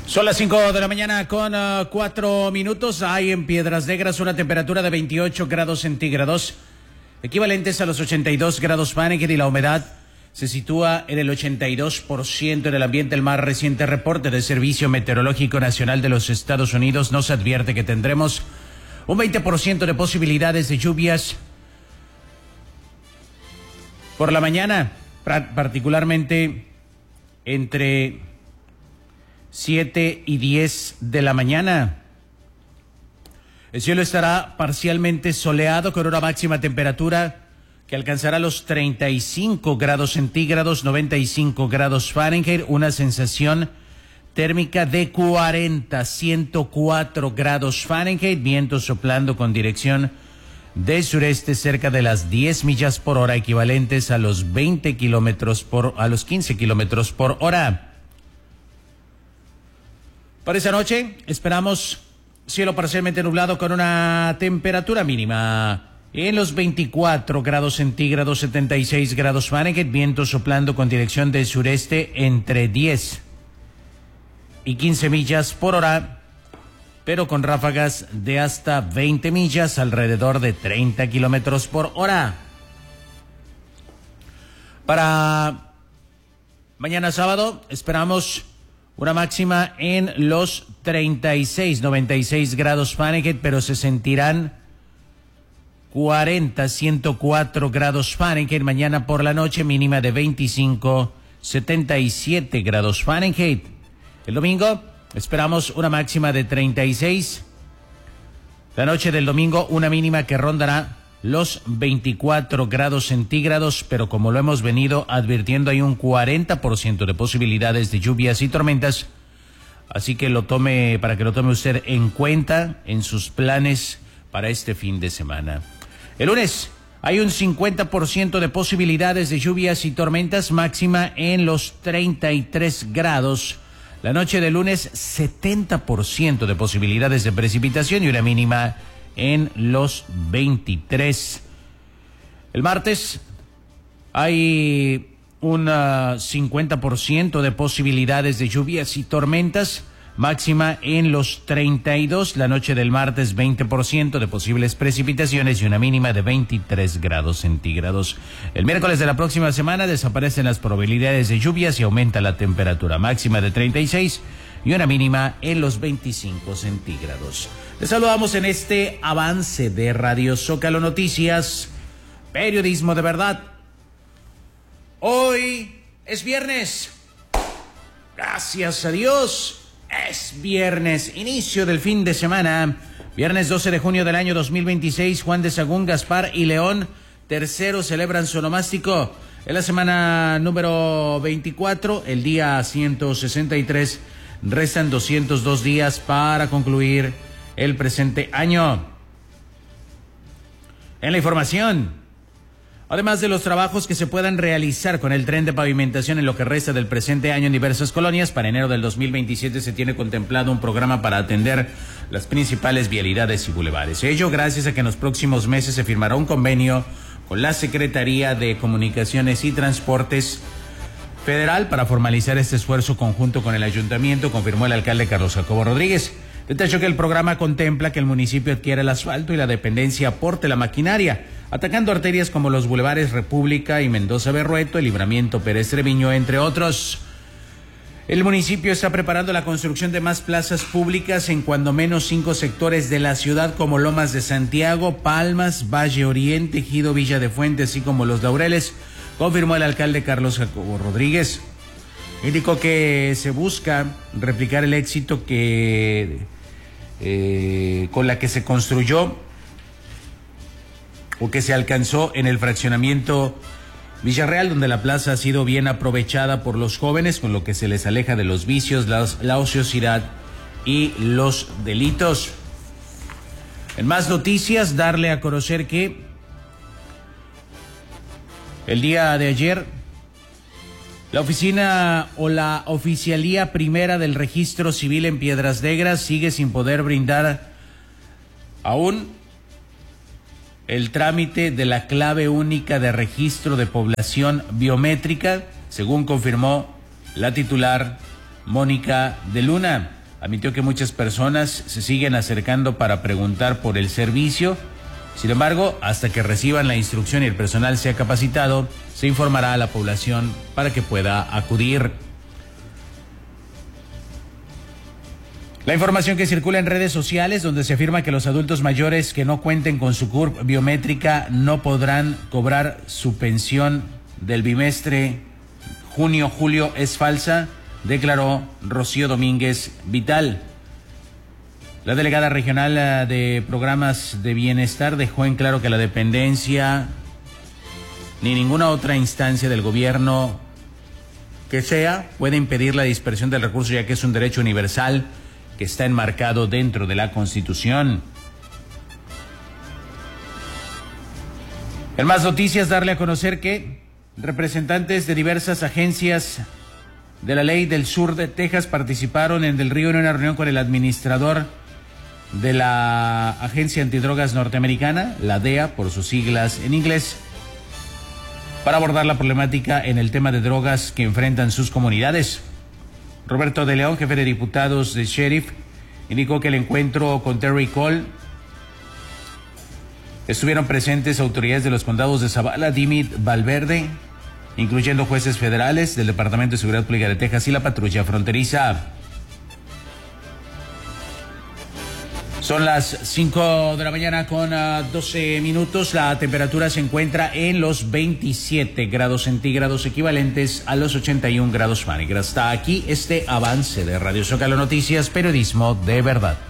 Son las 5 de la mañana con 4 minutos. Hay en Piedras Negras una temperatura de 28 grados centígrados, equivalentes a los 82 grados Fahrenheit, y la humedad se sitúa en el 82% en el ambiente. El más reciente reporte del Servicio Meteorológico Nacional de los Estados Unidos nos advierte que tendremos un 20% de posibilidades de lluvias por la mañana, particularmente entre 7 y 10 de la mañana. El cielo estará parcialmente soleado con una máxima temperatura que alcanzará los 35 grados centígrados, 95 grados Fahrenheit, una sensación térmica de 104 grados Fahrenheit, viento soplando con dirección de sureste cerca de las 10 millas por hora, equivalentes a los 15 kilómetros por hora. Para esa noche esperamos cielo parcialmente nublado con una temperatura mínima en los 24 grados centígrados, 76 grados Fahrenheit, viento soplando con dirección del sureste entre 10 y 15 millas por hora, pero con ráfagas de hasta 20 millas, alrededor de 30 kilómetros por hora. Para mañana sábado esperamos una máxima en los 36, 96 grados Fahrenheit, pero se sentirán 104 grados Fahrenheit. Mañana por la noche, mínima de 25, 77 grados Fahrenheit. El domingo esperamos una máxima de 36. La noche del domingo, una mínima que rondará los 24 grados centígrados, pero como lo hemos venido advirtiendo, hay un 40% de posibilidades de lluvias y tormentas, así que para que lo tome usted en cuenta en sus planes para este fin de semana. El lunes hay un 50% de posibilidades de lluvias y tormentas, máxima en los 33 grados. La noche del lunes, 70% de posibilidades de precipitación y una mínima en los 23. El martes hay un 50% de posibilidades de lluvias y tormentas, máxima en los 32. La noche del martes, 20% de posibles precipitaciones y una mínima de 23 grados centígrados. El miércoles de la próxima semana desaparecen las probabilidades de lluvias y aumenta la temperatura, máxima de 36 y una mínima en los 25 centígrados. Les saludamos en este avance de Radio Zócalo Noticias, periodismo de verdad. Hoy es viernes. Gracias a Dios, es viernes, inicio del fin de semana. Viernes 12 de junio del año 2026, Juan de Sagún, Gaspar y León III celebran su onomástico. En la semana número 24, el día 163, restan 202 días para concluir el presente año. En la información, además de los trabajos que se puedan realizar con el tren de pavimentación en lo que resta del presente año en diversas colonias, para enero del 2027 se tiene contemplado un programa para atender las principales vialidades y bulevares. Ello gracias a que en los próximos meses se firmará un convenio con la Secretaría de Comunicaciones y Transportes Federal para formalizar este esfuerzo conjunto con el ayuntamiento, confirmó el alcalde Carlos Jacobo Rodríguez. Detalló que el programa contempla que el municipio adquiera el asfalto y la dependencia aporte la maquinaria, atacando arterias como los bulevares República y Mendoza Berrueto, el Libramiento Pérez Treviño, entre otros. El municipio está preparando la construcción de más plazas públicas en cuando menos 5 sectores de la ciudad, como Lomas de Santiago, Palmas, Valle Oriente, Ejido Villa de Fuente, así como Los Laureles, confirmó el alcalde Carlos Jacobo Rodríguez. Indicó que se busca replicar el éxito con la que se construyó o que se alcanzó en el fraccionamiento Villarreal, donde la plaza ha sido bien aprovechada por los jóvenes, con lo que se les aleja de los vicios, la ociosidad y los delitos. En más noticias, darle a conocer que el día de ayer la oficina o la Oficialía Primera del Registro Civil en Piedras Negras sigue sin poder brindar aún el trámite de la clave única de registro de población biométrica, según confirmó la titular Mónica de Luna. admitió que muchas personas se siguen acercando para preguntar por el servicio. Sin embargo, hasta que reciban la instrucción y el personal sea capacitado, se informará a la población para que pueda acudir. La información que circula en redes sociales, donde se afirma que los adultos mayores que no cuenten con su CURP biométrica no podrán cobrar su pensión del bimestre junio-julio, es falsa, declaró Rocío Domínguez Vital. La delegada regional de programas de bienestar dejó en claro que la dependencia ni ninguna otra instancia del gobierno que sea puede impedir la dispersión del recurso, ya que es un derecho universal que está enmarcado dentro de la Constitución. En más noticias, darle a conocer que representantes de diversas agencias de la ley del sur de Texas participaron en Del Río en una reunión con el administrador de la Agencia Antidrogas Norteamericana, la DEA por sus siglas en inglés, para abordar la problemática en el tema de drogas que enfrentan sus comunidades. Roberto de León, jefe de diputados de Sheriff, indicó que el encuentro con Terry Cole estuvieron presentes autoridades de los condados de Zavala, Dimmitt, Valverde, incluyendo jueces federales del Departamento de Seguridad Pública de Texas y la patrulla fronteriza. Son las 5 de la mañana con 12 minutos. La temperatura se encuentra en los 27 grados centígrados, equivalentes a los 81 grados Fahrenheit. Hasta aquí este avance de Radio Zócalo Noticias, periodismo de verdad.